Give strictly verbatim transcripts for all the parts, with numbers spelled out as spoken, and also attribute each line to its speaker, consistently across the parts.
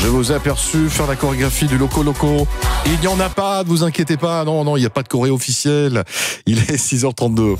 Speaker 1: Je vous ai aperçu faire la chorégraphie du Loco Loco. Il n'y en a pas, ne vous inquiétez pas. Non, non, il n'y a pas de choré officielle. Il est six heures trente-deux.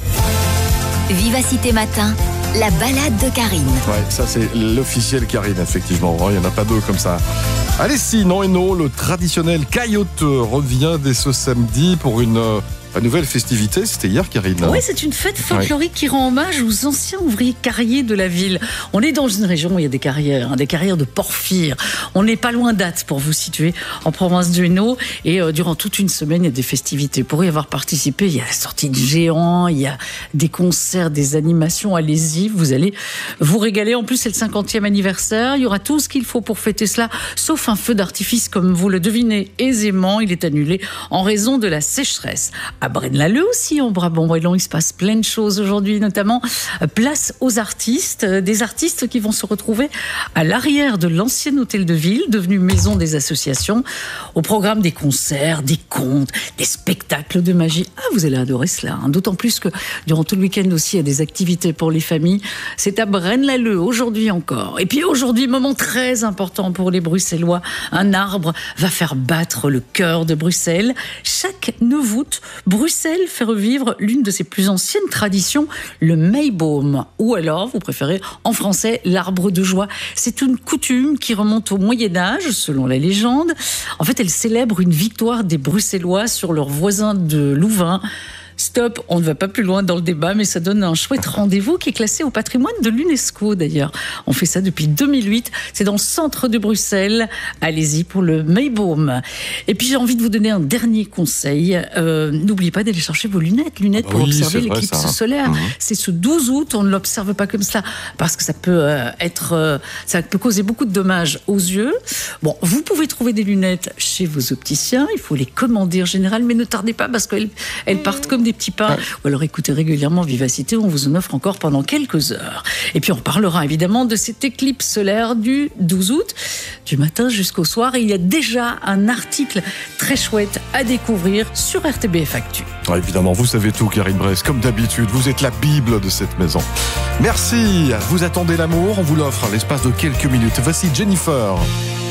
Speaker 2: Vivacité Matin, la balade de Karine.
Speaker 1: Ouais, ça c'est l'officiel Karine, effectivement. Il n'y en a pas deux comme ça. Allez, si, non et non, le traditionnel Cayote revient dès ce samedi pour une... La nouvelle festivité, c'était hier, Karine.
Speaker 3: Oui, c'est une fête folklorique ouais. qui rend hommage aux anciens ouvriers carriers de la ville. On est dans une région où il y a des carrières, hein, des carrières de porphyre. On n'est pas loin d'Ath, pour vous situer, en province du Hainaut. Et euh, durant toute une semaine, il y a des festivités. Pour y avoir participé, il y a la sortie de géants, il y a des concerts, des animations. Allez-y, vous allez vous régaler. En plus, c'est le cinquantième anniversaire. Il y aura tout ce qu'il faut pour fêter cela, sauf un feu d'artifice, comme vous le devinez aisément. Il est annulé en raison de la sécheresse. À Braine-l'Alleud aussi, en Brabant-Wallon, il se passe plein de choses aujourd'hui, notamment place aux artistes, des artistes qui vont se retrouver à l'arrière de l'ancien hôtel de ville, devenu maison des associations, au programme des concerts, des contes, des spectacles de magie. Ah, vous allez adorer cela, hein. D'autant plus que durant tout le week-end aussi, il y a des activités pour les familles. C'est à Braine-l'Alleud, aujourd'hui encore. Et puis aujourd'hui, moment très important pour les Bruxellois, un arbre va faire battre le cœur de Bruxelles. Chaque neuf août, Bruxelles fait revivre l'une de ses plus anciennes traditions, le Meiboom, ou alors, vous préférez en français, l'arbre de joie. C'est une coutume qui remonte au Moyen-Âge, selon la légende. En fait, elle célèbre une victoire des Bruxellois sur leurs voisins de Louvain. Stop, on ne va pas plus loin dans le débat, mais ça donne un chouette rendez-vous qui est classé au patrimoine de l'UNESCO d'ailleurs. On fait ça depuis deux mille huit, c'est dans le centre de Bruxelles. Allez-y pour le Meiboom. Et puis j'ai envie de vous donner un dernier conseil. Euh, n'oubliez pas d'aller chercher vos lunettes, lunettes pour oui, observer l'éclipse solaire. Mmh. C'est ce douze août, on ne l'observe pas comme ça parce que ça peut euh, être, euh, ça peut causer beaucoup de dommages aux yeux. Bon, vous pouvez trouver des lunettes chez vos opticiens, il faut les commander en général, mais ne tardez pas parce qu'elles elles partent comme des petits pains, ou alors écoutez régulièrement Vivacité, on vous en offre encore pendant quelques heures. Et puis on parlera évidemment de cette éclipse solaire du douze août, du matin jusqu'au soir. Et il y a déjà un article très chouette à découvrir sur R T B F Actu.
Speaker 1: Ah, évidemment, vous savez tout, Karine Bress, comme d'habitude, vous êtes la Bible de cette maison. Merci, vous attendez l'amour, on vous l'offre l'espace de quelques minutes. Voici Jennifer.